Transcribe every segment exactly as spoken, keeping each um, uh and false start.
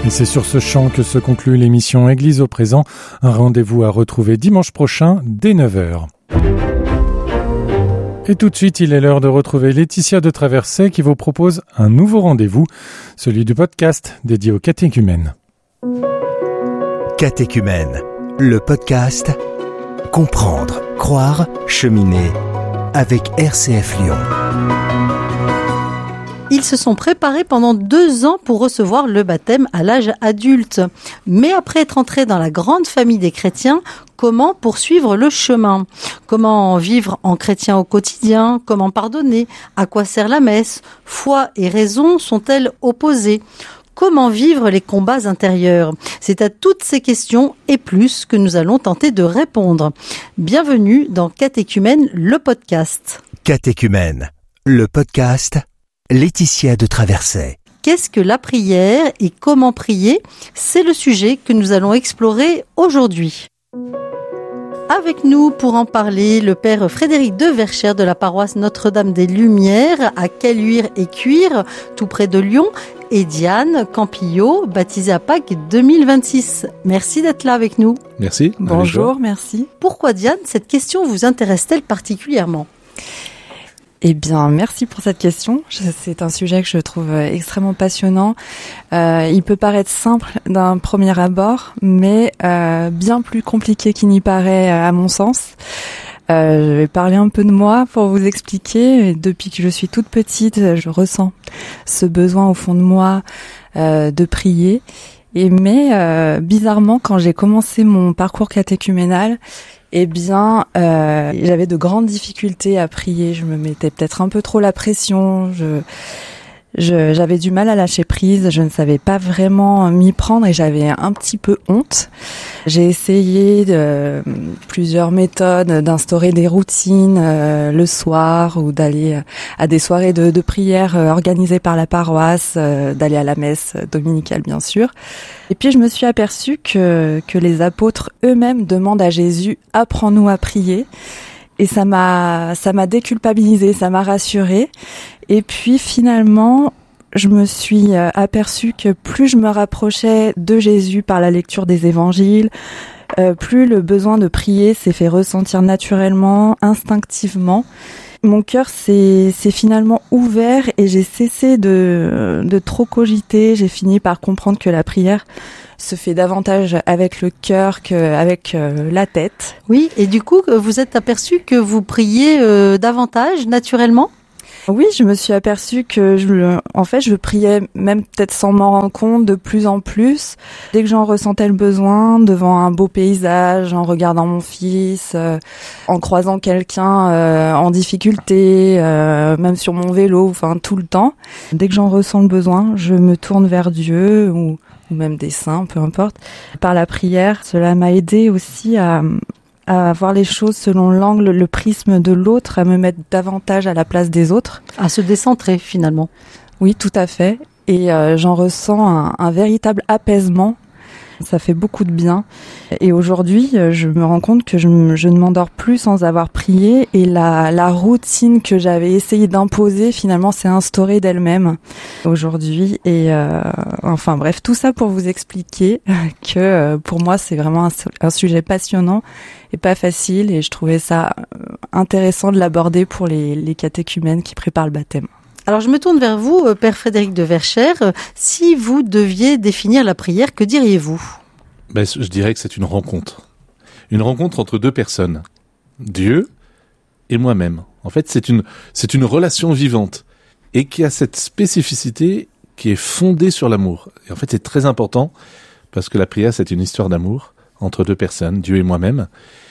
Et c'est sur ce chant que se conclut l'émission Église au présent. Un rendez-vous à retrouver dimanche prochain dès neuf heures. Et tout de suite, il est l'heure de retrouver Laetitia de Traversée qui vous propose un nouveau rendez-vous, celui du podcast dédié aux catéchumènes. Catéchumènes, le podcast Comprendre, croire, cheminer avec R C F Lyon. Ils se sont préparés pendant deux ans pour recevoir le baptême à l'âge adulte. Mais après être entrés dans la grande famille des chrétiens, comment poursuivre le chemin ? Comment vivre en chrétien au quotidien ? Comment pardonner ? À quoi sert la messe ? Foi et raison sont-elles opposées ? Comment vivre les combats intérieurs ? C'est à toutes ces questions et plus que nous allons tenter de répondre. Bienvenue dans Catéchumènes, le podcast. Catéchumènes, le podcast Laetitia de Traversée. Qu'est-ce que la prière et comment prier ? C'est le sujet que nous allons explorer aujourd'hui. Avec nous pour en parler, le père Frédéric de Verchères de la paroisse Notre-Dame des Lumières à Caluire et Cuire, tout près de Lyon, et Diane Campillo, baptisée à Pâques deux mille vingt-six. Merci d'être là avec nous. Merci. Bonjour, merci. Pourquoi Diane, cette question vous intéresse-t-elle particulièrement ? Eh bien, merci pour cette question. C'est un sujet que je trouve extrêmement passionnant. Euh, il peut paraître simple d'un premier abord, mais euh, bien plus compliqué qu'il n'y paraît à mon sens. Euh, je vais parler un peu de moi pour vous expliquer. Depuis que je suis toute petite, je ressens ce besoin au fond de moi euh, de prier. Et mais euh, bizarrement, quand j'ai commencé mon parcours catéchuménal, eh bien, euh, j'avais de grandes difficultés à prier. Je me mettais peut-être un peu trop la pression. Je, je, j'avais du mal à lâcher prise. Je ne savais pas vraiment m'y prendre et j'avais un petit peu honte. J'ai essayé de, plusieurs méthodes d'instaurer des routines euh, le soir ou d'aller à des soirées de, de prière euh, organisées par la paroisse, euh, d'aller à la messe dominicale bien sûr. Et puis je me suis aperçue que, que les apôtres eux-mêmes demandent à Jésus « Apprends-nous à prier ». Et ça m'a, ça m'a déculpabilisée, ça m'a rassurée. Et puis finalement, je me suis aperçue que plus je me rapprochais de Jésus par la lecture des évangiles, euh, plus le besoin de prier s'est fait ressentir naturellement, instinctivement. Mon cœur s'est, s'est finalement ouvert et j'ai cessé de, de trop cogiter. J'ai fini par comprendre que la prière se fait davantage avec le cœur qu'avec euh, la tête. Oui, et du coup, vous êtes aperçu que vous priez euh, davantage, naturellement ? Oui, je me suis aperçue que, je, en fait, je priais même peut-être sans m'en rendre compte de plus en plus. Dès que j'en ressentais le besoin, devant un beau paysage, en regardant mon fils, euh, en croisant quelqu'un euh, en difficulté, euh, même sur mon vélo, enfin tout le temps. Dès que j'en ressens le besoin, je me tourne vers Dieu ou, ou même des saints, peu importe. Par la prière, cela m'a aidé aussi à... à voir les choses selon l'angle, le prisme de l'autre, à me mettre davantage à la place des autres. À se décentrer, finalement. Oui, tout à fait. Et euh, j'en ressens un, un véritable apaisement. Ça fait beaucoup de bien. Et aujourd'hui, je me rends compte que je, me, je ne m'endors plus sans avoir prié. Et la, la routine que j'avais essayé d'imposer, finalement, s'est instaurée d'elle-même aujourd'hui. Et euh, enfin bref, tout ça pour vous expliquer que euh, pour moi, c'est vraiment un, un sujet passionnant et pas facile. Et je trouvais ça intéressant de l'aborder pour les, les catéchumènes qui préparent le baptême. Alors je me tourne vers vous, Père Frédéric de Verchères. Si vous deviez définir la prière, que diriez-vous ? Ben, je dirais que c'est une rencontre. Une rencontre entre deux personnes. Dieu et moi-même. En fait, c'est une, c'est une relation vivante et qui a cette spécificité qui est fondée sur l'amour. Et en fait, c'est très important parce que la prière, c'est une histoire d'amour entre deux personnes, Dieu et moi-même.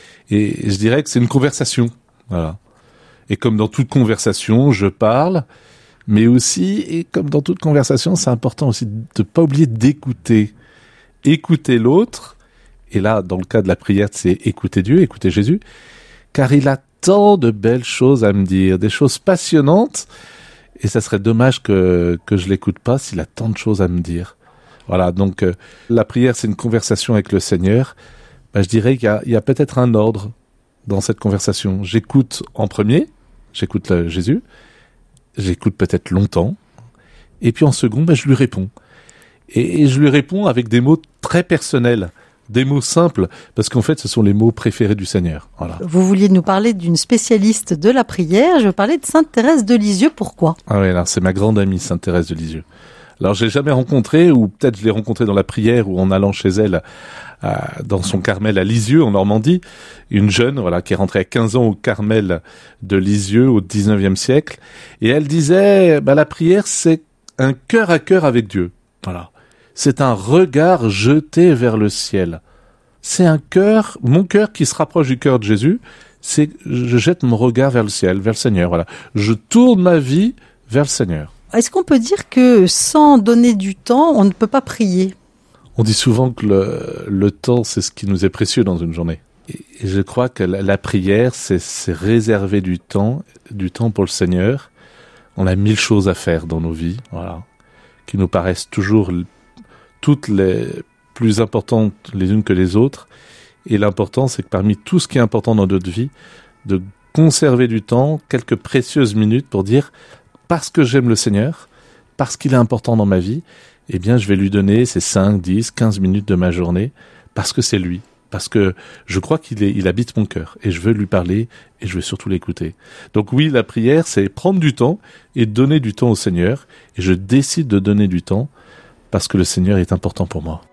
Et je dirais que c'est une conversation. Voilà. Et comme dans toute conversation, je parle, mais aussi, et comme dans toute conversation, c'est important aussi de ne pas oublier d'écouter. Écouter l'autre, et là, dans le cas de la prière, c'est écouter Dieu, écouter Jésus, car il a tant de belles choses à me dire, des choses passionnantes, et ça serait dommage que, que je l'écoute pas s'il a tant de choses à me dire. Voilà, donc euh, la prière, c'est une conversation avec le Seigneur. Ben, je dirais qu'il y a, il y a peut-être un ordre dans cette conversation. J'écoute en premier, j'écoute le, Jésus, j'écoute peut-être longtemps, et puis en second, ben, je lui réponds. Et, et je lui réponds avec des mots très personnels, des mots simples, parce qu'en fait, ce sont les mots préférés du Seigneur. Voilà. Vous vouliez nous parler d'une spécialiste de la prière. Je veux parler de Sainte Thérèse de Lisieux. Pourquoi ? Ah oui, alors c'est ma grande amie, Sainte Thérèse de Lisieux. Alors, je l'ai jamais rencontrée, ou peut-être je l'ai rencontrée dans la prière, ou en allant chez elle, à, dans son Carmel à Lisieux, en Normandie. Une jeune, voilà, qui est rentrée à quinze ans au Carmel de Lisieux, au dix-neuvième siècle. Et elle disait, bah, la prière, c'est un cœur à cœur avec Dieu. Voilà. C'est un regard jeté vers le ciel. C'est un cœur, mon cœur qui se rapproche du cœur de Jésus. C'est, je jette mon regard vers le ciel, vers le Seigneur, voilà. Je tourne ma vie vers le Seigneur. Est-ce qu'on peut dire que sans donner du temps, on ne peut pas prier ? On dit souvent que le, le temps, c'est ce qui nous est précieux dans une journée. Et je crois que la, la prière, c'est, c'est réserver du temps, du temps pour le Seigneur. On a mille choses à faire dans nos vies, voilà, qui nous paraissent toujours toutes les plus importantes les unes que les autres. Et l'important, c'est que parmi tout ce qui est important dans notre vie, de conserver du temps, quelques précieuses minutes pour dire, parce que j'aime le Seigneur, parce qu'il est important dans ma vie, eh bien, je vais lui donner ces cinq, dix, quinze minutes de ma journée, parce que c'est lui, parce que je crois qu'il est, il habite mon cœur, et je veux lui parler, et je veux surtout l'écouter. Donc oui, la prière, c'est prendre du temps, et donner du temps au Seigneur, et je décide de donner du temps, parce que le Seigneur est important pour moi.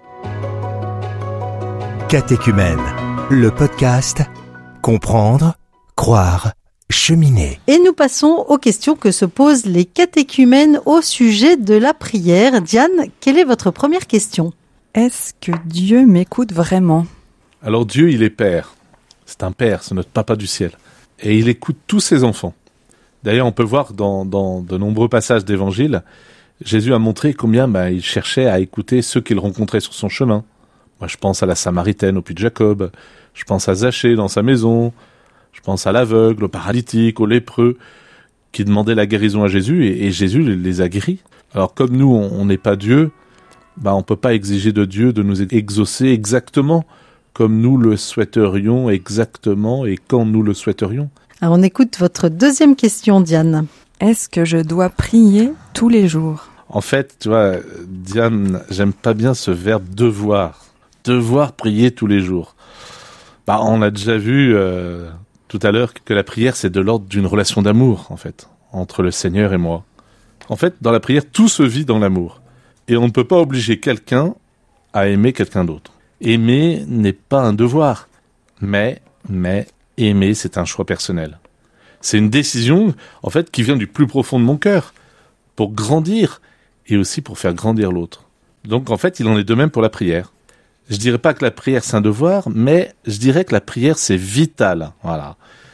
Catéchumène, le podcast Comprendre, croire, cheminer. Et nous passons aux questions que se posent les catéchumènes au sujet de la prière. Diane, quelle est votre première question ? Est-ce que Dieu m'écoute vraiment ? Alors Dieu, il est Père. C'est un Père, c'est notre Papa du ciel. Et il écoute tous ses enfants. D'ailleurs, on peut voir dans, dans de nombreux passages d'Évangile, Jésus a montré combien bah, il cherchait à écouter ceux qu'il rencontrait sur son chemin. Moi, je pense à la Samaritaine au puits de Jacob, je pense à Zachée dans sa maison, je pense à l'aveugle, au paralytique, au lépreux, qui demandaient la guérison à Jésus, et, et Jésus les a guéris. Alors comme nous, on n'est pas Dieu, bah, on ne peut pas exiger de Dieu de nous exaucer exactement comme nous le souhaiterions, exactement, et quand nous le souhaiterions. Alors on écoute votre deuxième question, Diane. Est-ce que je dois prier tous les jours ? En fait, tu vois, Diane, j'aime pas bien ce verbe « devoir ». Devoir prier tous les jours. Bah, on a déjà vu euh, tout à l'heure que la prière, c'est de l'ordre d'une relation d'amour, en fait, entre le Seigneur et moi. En fait, dans la prière, tout se vit dans l'amour. Et on ne peut pas obliger quelqu'un à aimer quelqu'un d'autre. Aimer n'est pas un devoir, mais, mais aimer, c'est un choix personnel. C'est une décision, en fait, qui vient du plus profond de mon cœur, pour grandir, et aussi pour faire grandir l'autre. Donc, en fait, il en est de même pour la prière. Je dirais pas que la prière c'est un devoir, mais je dirais que la prière c'est vital, voilà.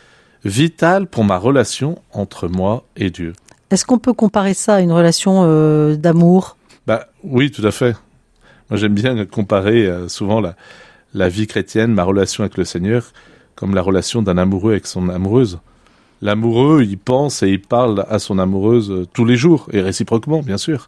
Vital pour ma relation entre moi et Dieu. Est-ce qu'on peut comparer ça à une relation euh, d'amour ? Bah oui, tout à fait. Moi j'aime bien comparer euh, souvent la, la vie chrétienne, ma relation avec le Seigneur, comme la relation d'un amoureux avec son amoureuse. L'amoureux, il pense et il parle à son amoureuse euh, tous les jours, et réciproquement, bien sûr.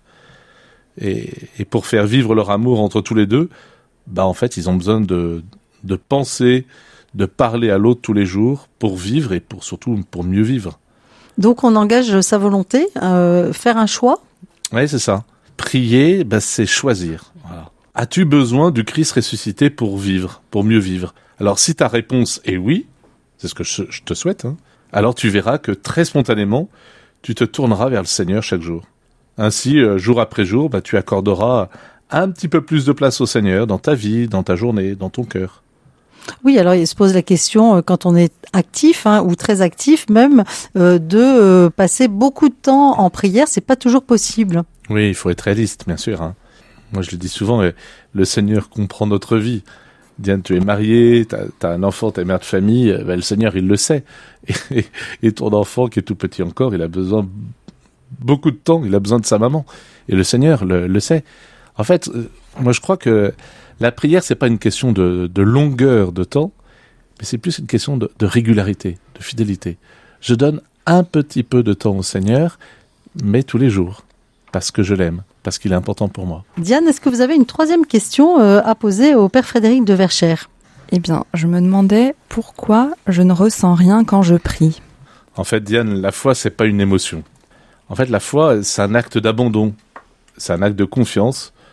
Et, et pour faire vivre leur amour entre tous les deux, bah en fait, ils ont besoin de, de penser, de parler à l'autre tous les jours pour vivre et pour surtout pour mieux vivre. Donc on engage sa volonté, euh, faire un choix ? Oui, c'est ça. Prier, bah, c'est choisir. Voilà. As-tu besoin du Christ ressuscité pour vivre, pour mieux vivre ? Alors si ta réponse est oui, c'est ce que je, je te souhaite, hein, alors tu verras que très spontanément, tu te tourneras vers le Seigneur chaque jour. Ainsi, euh, jour après jour, bah, tu accorderas un petit peu plus de place au Seigneur dans ta vie, dans ta journée, dans ton cœur. Oui, alors il se pose la question, quand on est actif, hein, ou très actif même, euh, de euh, passer beaucoup de temps en prière, c'est pas toujours possible. Oui, il faut être réaliste, bien sûr. Hein. Moi, je le dis souvent, le Seigneur comprend notre vie. Diane, tu es mariée, t'as, t'as un enfant, t'es mère de famille, ben, le Seigneur, il le sait. Et, et ton enfant, qui est tout petit encore, il a besoin beaucoup de temps, il a besoin de sa maman. Et le Seigneur le, le sait. En fait, moi je crois que la prière, c'est pas une question de, de longueur de temps, mais c'est plus une question de, de régularité, de fidélité. Je donne un petit peu de temps au Seigneur, mais tous les jours, parce que je l'aime, parce qu'il est important pour moi. Diane, est-ce que vous avez une troisième question euh, à poser au Père Frédéric de Verchères ? Eh bien, je me demandais pourquoi je ne ressens rien quand je prie. En fait, Diane, la foi, c'est pas une émotion. En fait, la foi, c'est un acte d'abandon, c'est un acte de confiance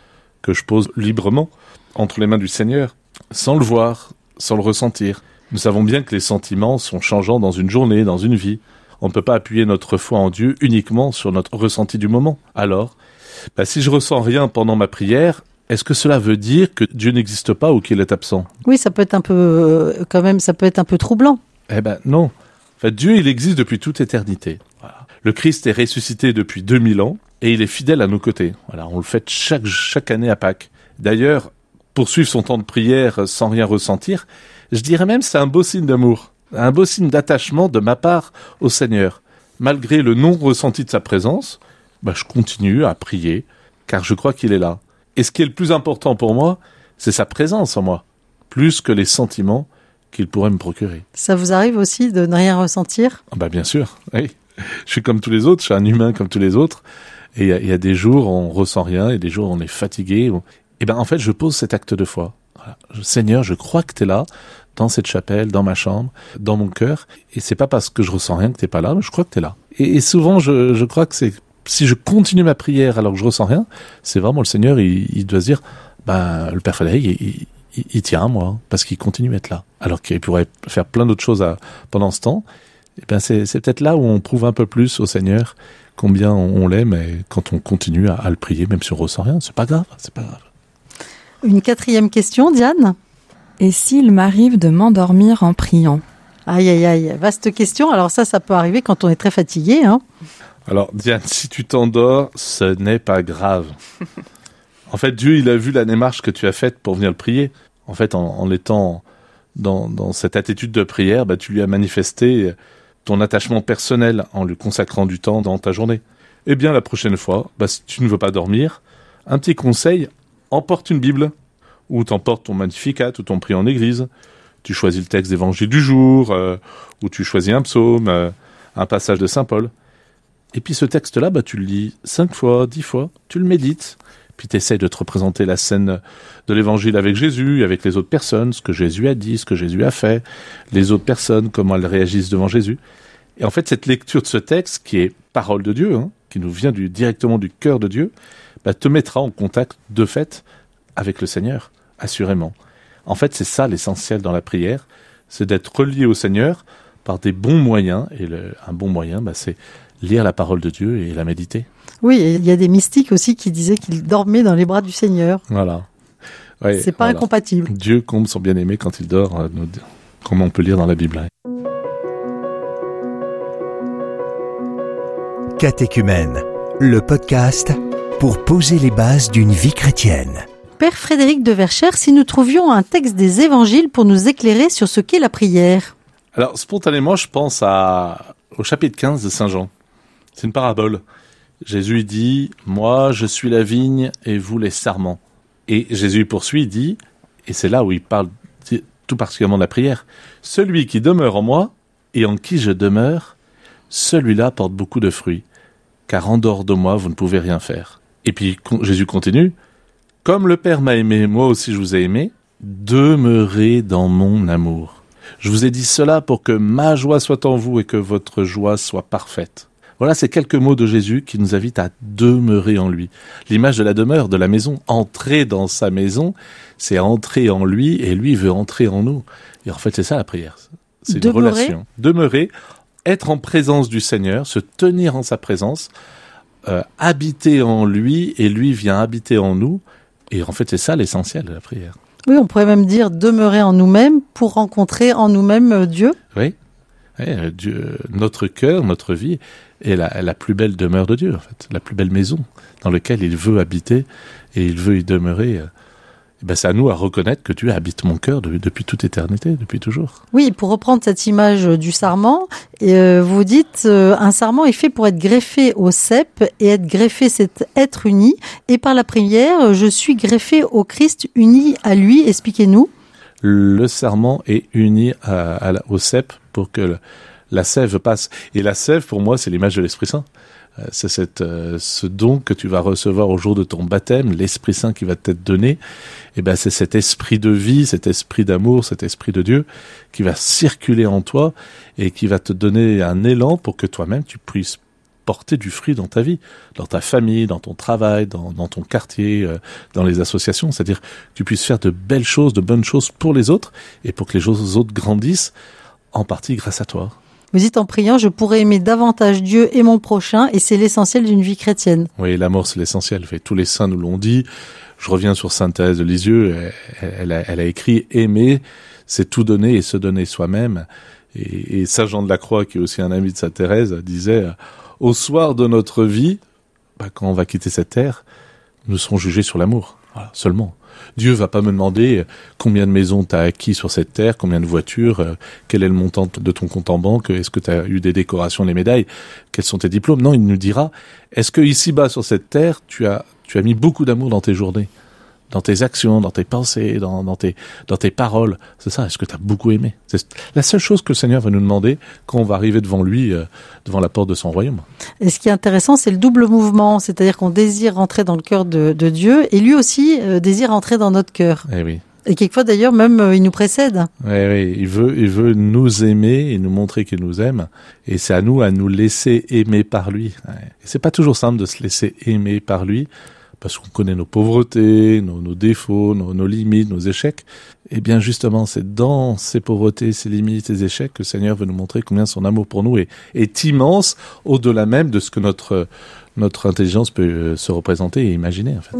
que je pose librement entre les mains du Seigneur, sans le voir, sans le ressentir. Nous savons bien que les sentiments sont changeants dans une journée, dans une vie. On ne peut pas appuyer notre foi en Dieu uniquement sur notre ressenti du moment. Alors, bah, si je ressens rien pendant ma prière, est-ce que cela veut dire que Dieu n'existe pas ou qu'il est absent ? Oui, ça peut être un peu, euh, quand même, ça peut être un peu troublant. Eh ben non. En fait, Dieu, il existe depuis toute éternité. Voilà. Le Christ est ressuscité depuis deux mille ans et il est fidèle à nos côtés. Voilà, on le fait chaque, chaque année à Pâques. D'ailleurs, poursuivre son temps de prière sans rien ressentir, je dirais même c'est un beau signe d'amour, un beau signe d'attachement de ma part au Seigneur. Malgré le non-ressenti de sa présence, bah, je continue à prier, car je crois qu'il est là. Et ce qui est le plus important pour moi, c'est sa présence en moi, plus que les sentiments qu'il pourrait me procurer. Ça vous arrive aussi de ne rien ressentir ? Ah bah bien sûr, oui. Je suis comme tous les autres, je suis un humain comme tous les autres. Et il y, y a des jours où on ressent rien, et des jours où on est fatigué. Où... Et ben en fait, je pose cet acte de foi. Voilà. Seigneur, je crois que t'es là, dans cette chapelle, dans ma chambre, dans mon cœur. Et c'est pas parce que je ressens rien que t'es pas là, mais je crois que t'es là. Et, et souvent, je, je crois que c'est si je continue ma prière alors que je ressens rien, c'est vraiment le Seigneur, il, il doit se dire, ben le Père Frédéric, il, il, il tient à moi parce qu'il continue à être là. Alors qu'il pourrait faire plein d'autres choses à, pendant ce temps. Et ben c'est, c'est peut-être là où on prouve un peu plus au Seigneur combien on, on l'aime et quand on continue à, à le prier, même si on ressent rien, c'est pas grave, c'est pas grave. Une quatrième question, Diane ? Et s'il m'arrive de m'endormir en priant ? Aïe, aïe, aïe, vaste question. Alors ça, ça peut arriver quand on est très fatigué, hein. Alors, Diane, si tu t'endors, ce n'est pas grave. En fait, Dieu, il a vu la démarche que tu as faite pour venir le prier. En fait, en, en étant dans, dans cette attitude de prière, bah, tu lui as manifesté ton attachement personnel en lui consacrant du temps dans ta journée. Eh bien, la prochaine fois, bah, si tu ne veux pas dormir, un petit conseil, emporte une Bible, ou t'emportes ton Magnificat, ou ton prier en église. Tu choisis le texte d'évangile du jour, euh, ou tu choisis un psaume, euh, un passage de Saint Paul. Et puis ce texte-là, bah, tu le lis cinq fois, dix fois, tu le médites, puis tu essaies de te représenter la scène de l'évangile avec Jésus, avec les autres personnes, ce que Jésus a dit, ce que Jésus a fait, les autres personnes, comment elles réagissent devant Jésus. Et en fait, cette lecture de ce texte, qui est parole de Dieu, hein, qui nous vient du, directement du cœur de Dieu, bah, te mettra en contact, de fait, avec le Seigneur, assurément. En fait, c'est ça l'essentiel dans la prière, c'est d'être relié au Seigneur par des bons moyens, et le, un bon moyen, bah, c'est lire la parole de Dieu et la méditer. Oui, et il y a des mystiques aussi qui disaient qu'ils dormaient dans les bras du Seigneur. Voilà. Ouais, c'est pas voilà. Incompatible. Dieu comble son bien-aimé quand il dort, euh, nous, comme on peut lire dans la Bible. Catéchumène, le podcast pour poser les bases d'une vie chrétienne. Père Frédéric de Verchères, si nous trouvions un texte des évangiles pour nous éclairer sur ce qu'est la prière. Alors, spontanément, je pense à, au chapitre quinze de Saint Jean. C'est une parabole. Jésus dit « Moi, je suis la vigne et vous les sarments ». Et Jésus poursuit, il dit, et c'est là où il parle tout particulièrement de la prière, « Celui qui demeure en moi et en qui je demeure, celui-là porte beaucoup de fruits, car en dehors de moi, vous ne pouvez rien faire. » Et puis Jésus continue, « Comme le Père m'a aimé, moi aussi je vous ai aimé, demeurez dans mon amour. Je vous ai dit cela pour que ma joie soit en vous et que votre joie soit parfaite. » Voilà ces quelques mots de Jésus qui nous invitent à demeurer en lui. L'image de la demeure, de la maison, entrer dans sa maison, c'est entrer en lui et lui veut entrer en nous. Et en fait, c'est ça la prière. C'est Demeurer. Une relation. Demeurer, être en présence du Seigneur, se tenir en sa présence, euh, habiter en lui et lui vient habiter en nous. Et en fait, c'est ça l'essentiel de la prière. Oui, on pourrait même dire demeurer en nous-mêmes pour rencontrer en nous-mêmes Dieu. Oui. Oui, Dieu, notre cœur, notre vie est la, la plus belle demeure de Dieu, en fait, la plus belle maison dans laquelle il veut habiter et il veut y demeurer. Et ben, c'est à nous à reconnaître que Dieu habite mon cœur de, depuis toute éternité, depuis toujours. Oui, pour reprendre cette image du sarment, euh, vous dites euh, un sarment est fait pour être greffé au cep et être greffé, c'est être uni. Et par la prière, je suis greffé au Christ, uni à lui. Expliquez-nous. Le sarment est uni à, à, au cep pour que le, la sève passe. Et la sève, pour moi, c'est l'image de l'Esprit Saint. Euh, c'est cette, euh, ce don que tu vas recevoir au jour de ton baptême, l'Esprit Saint qui va t'être donné. Et ben, c'est cet esprit de vie, cet esprit d'amour, cet esprit de Dieu qui va circuler en toi et qui va te donner un élan pour que toi-même tu puisses porter du fruit dans ta vie, dans ta famille, dans ton travail, dans, dans ton quartier, euh, dans les associations. C'est-à-dire que tu puisses faire de belles choses, de bonnes choses pour les autres et pour que les autres grandissent, en partie grâce à toi. Vous dites en priant, je pourrais aimer davantage Dieu et mon prochain, et c'est l'essentiel d'une vie chrétienne. Oui, l'amour, c'est l'essentiel. Tous les saints nous l'ont dit. Je reviens sur Sainte Thérèse de Lisieux. Elle, elle, a, elle a écrit « Aimer, c'est tout donner et se donner soi-même ». Et, et Saint Jean de la Croix, qui est aussi un ami de Sainte Thérèse, disait « Au soir de notre vie, bah, quand on va quitter cette terre, nous serons jugés sur l'amour. Voilà, seulement. Dieu va pas me demander combien de maisons tu as acquis sur cette terre, combien de voitures, euh, quel est le montant de ton compte en banque, est-ce que tu as eu des décorations, des médailles, quels sont tes diplômes. Non, il nous dira, est-ce que ici-bas sur cette terre, tu as, tu as mis beaucoup d'amour dans tes journées, dans tes actions, dans tes pensées, dans, dans, tes, dans tes paroles. C'est ça, est-ce que tu as beaucoup aimé? C'est la seule chose que le Seigneur va nous demander quand on va arriver devant lui, euh, devant la porte de son royaume. Et ce qui est intéressant, c'est le double mouvement, c'est-à-dire qu'on désire rentrer dans le cœur de, de Dieu, et lui aussi euh, désire rentrer dans notre cœur. Eh oui. Et quelquefois d'ailleurs, même euh, il nous précède. Oui, oui, il veut, il veut nous aimer et nous montrer qu'il nous aime, et c'est à nous à nous laisser aimer par lui. Et c'est pas toujours simple de se laisser aimer par lui, parce qu'on connaît nos pauvretés, nos, nos défauts, nos, nos limites, nos échecs. Et bien justement, c'est dans ces pauvretés, ces limites, ces échecs que le Seigneur veut nous montrer combien son amour pour nous est, est immense, au-delà même de ce que notre, notre intelligence peut se représenter et imaginer, en fait.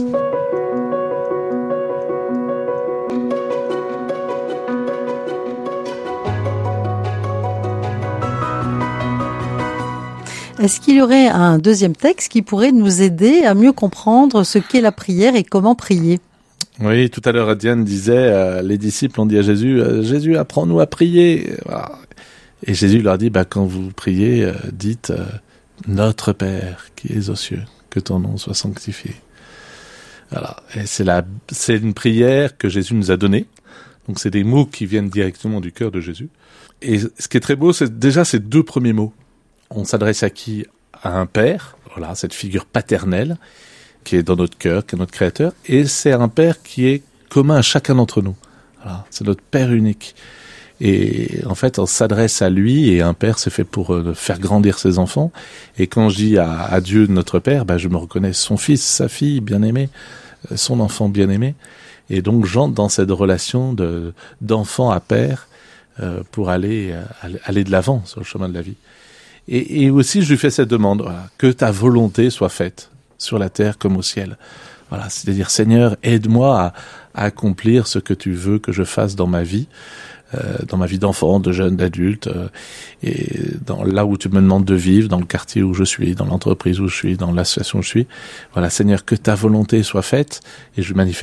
Est-ce qu'il y aurait un deuxième texte qui pourrait nous aider à mieux comprendre ce qu'est la prière et comment prier? Oui, tout à l'heure, Diane disait, euh, les disciples ont dit à Jésus, euh, Jésus, apprends-nous à prier. Voilà. Et Jésus leur dit, bah, quand vous priez, euh, dites, euh, Notre Père qui es aux cieux, que ton nom soit sanctifié. Voilà. Et c'est la, c'est une prière que Jésus nous a donnée. Donc c'est des mots qui viennent directement du cœur de Jésus. Et ce qui est très beau, c'est déjà ces deux premiers mots. On s'adresse à qui? À un père, voilà, cette figure paternelle qui est dans notre cœur, qui est notre créateur, et c'est un père qui est commun à chacun d'entre nous. Voilà, c'est notre père unique. Et en fait, on s'adresse à lui, et un père, c'est fait pour euh, faire grandir ses enfants. Et quand je dis à, à Dieu notre père, bah, je me reconnais son fils, sa fille bien-aimée, son enfant bien-aimé. Et donc, j'entre dans cette relation de, d'enfant à père euh, pour aller, euh, aller de l'avant sur le chemin de la vie. Et, et aussi, je lui fais cette demande, voilà, que ta volonté soit faite sur la terre comme au ciel. Voilà, c'est-à-dire, Seigneur, aide-moi à, à accomplir ce que tu veux que je fasse dans ma vie, euh, dans ma vie d'enfant, de jeune, d'adulte, euh, et dans là où tu me demandes de vivre, dans le quartier où je suis, dans l'entreprise où je suis, dans l'association où je suis. Voilà, Seigneur, que ta volonté soit faite, et je manifeste